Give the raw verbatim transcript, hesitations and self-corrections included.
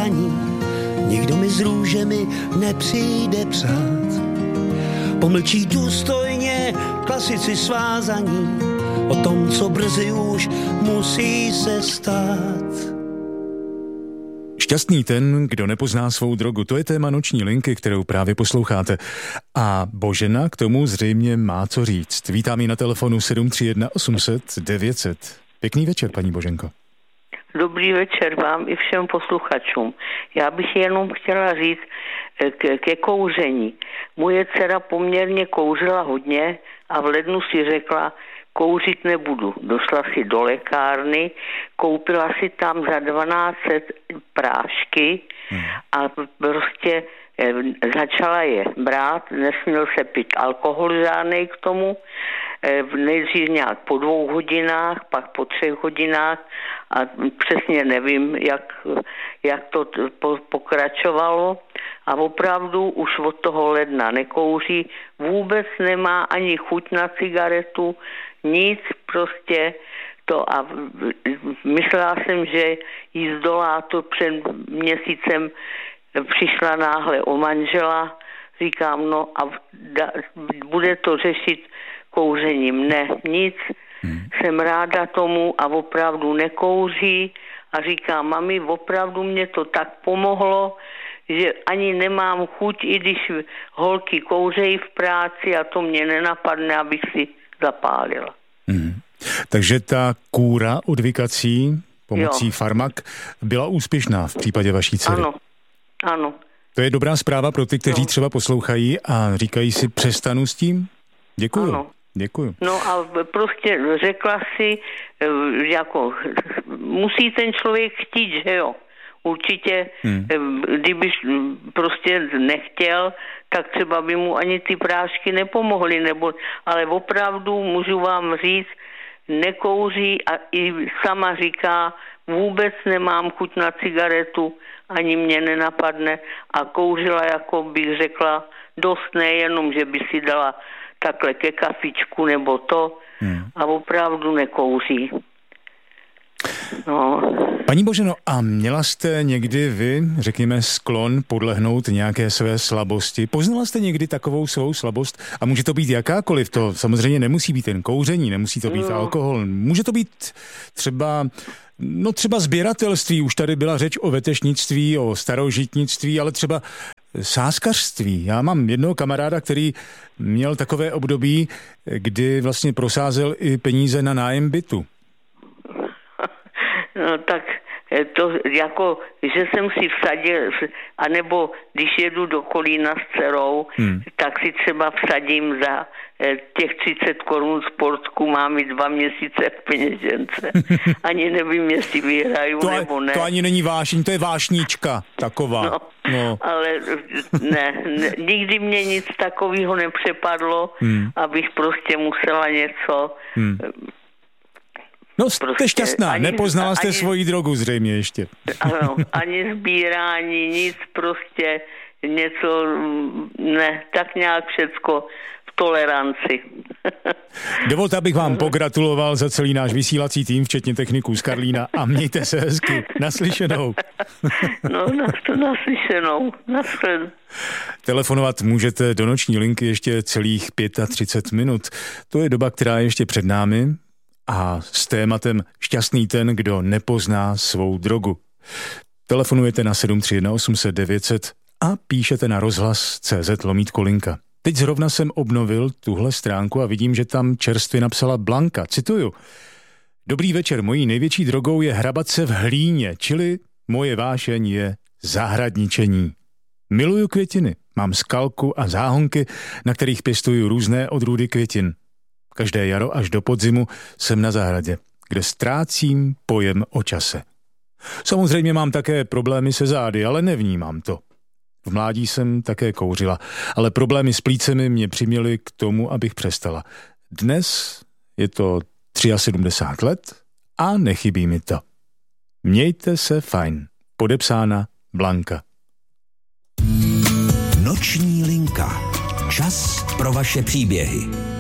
svázaní, nikdo mi s růžemi nepřijde přát. Pomlčí důstojně klasici svázaní o tom, co brzy už musí se stát. Šťastný ten, kdo nepozná svou drogu, to je téma Noční linky, kterou právě posloucháte. A Božena k tomu zřejmě má co říct. Vítám ji na telefonu sedm tři jedna osm set devět set. Pěkný večer, paní Boženko. Dobrý večer vám i všem posluchačům. Já bych jenom chtěla říct ke, ke kouření. Moje dcera poměrně kouřila hodně a v lednu si řekla, kouřit nebudu. Došla si do lékárny, koupila si tam za dvanáct set prášky a prostě začala je brát, nesměl se pít alkohol žádnej k tomu, nejdřív nějak po dvou hodinách, pak po třech hodinách a přesně nevím, jak, jak to pokračovalo a opravdu už od toho ledna nekouří, vůbec nemá ani chuť na cigaretu, nic prostě to a myslela jsem, že jí zdolá to před měsícem přišla náhle o manžela, říkám, no a da, bude to řešit kouřením. Ne, nic, hmm. jsem ráda tomu a opravdu nekouří a říkám, mami, opravdu mě to tak pomohlo, že ani nemám chuť, i když holky kouřejí v práci a to mě nenapadne, abych si zapálila. Hmm. Takže ta kůra odvykací pomocí jo. farmak byla úspěšná v případě vaší dcery. Ano, ano. To je dobrá zpráva pro ty, kteří no. třeba poslouchají a říkají si, přestanu s tím? Děkuju. Ano. Děkuju. No a prostě řekla si, jako musí ten člověk chtít, že jo. Určitě, hmm. kdybyš prostě nechtěl, tak třeba by mu ani ty prášky nepomohly, nebo, ale opravdu můžu vám říct, nekouří a i sama říká, vůbec nemám chuť na cigaretu, ani mě nenapadne a kouřila, jako bych řekla, dost nejenom, že by si dala takhle ke kafičku nebo to hmm. a opravdu nekouří. No. Paní Boženo, a měla jste někdy vy, řekněme, sklon podlehnout nějaké své slabosti? Poznala jste někdy takovou svou slabost? A může to být jakákoliv, to samozřejmě nemusí být jen kouření, nemusí to být no. alkohol, může to být třeba, no třeba sběratelství, už tady byla řeč o vetešnictví, o starožitnictví, ale třeba sázkařství. Já mám jednoho kamaráda, který měl takové období, kdy vlastně prosázel i peníze na nájem bytu. No tak to jako, že jsem si vsadil, anebo když jedu do Kolína s dcerou, hmm. tak si třeba vsadím za těch třicet korun sportku, mám i dva měsíce v peněžence. Ani nevím, jestli vyhraju to, nebo ne. To ani není vášeň, to je vášnička taková. No, no. Ale ne, ne, nikdy mě nic takového nepřepadlo, hmm. abych prostě musela něco... Hmm. No jste prostě šťastná, ani, nepoznala jste ani, svoji drogu zřejmě ještě. Ano, ani sbírání, nic prostě, něco, ne, tak nějak všecko v toleranci. Dovolte, abych vám pogratuloval za celý náš vysílací tým, včetně techniků z Karlína a mějte se hezky. Naslyšenou. No, naslyšenou. Naschledanou. Telefonovat můžete do Noční linky ještě celých třicet pět minut. To je doba, která je ještě před námi. A s tématem šťastný ten, kdo nepozná svou drogu. Telefonujete na sedm tři jedna osm set devět set a píšete na rozhlas tečka cé zet lomítko linka. Teď zrovna jsem obnovil tuhle stránku a vidím, že tam čerstvě napsala Blanka. Cituju. Dobrý večer, mojí největší drogou je hrabat se v hlíně, čili moje vášeň je zahradničení. Miluju květiny, mám skalku a záhonky, na kterých pěstuju různé odrůdy květin. Každé jaro až do podzimu jsem na zahradě, kde ztrácím pojem o čase. Samozřejmě mám také problémy se zády, ale nevnímám to. V mládí jsem také kouřila, ale problémy s plícemi mě přiměly k tomu, abych přestala. Dnes je to sedmdesát tři let a nechybí mi to. Mějte se fajn. Podepsána Blanka. Noční linka. Čas pro vaše příběhy.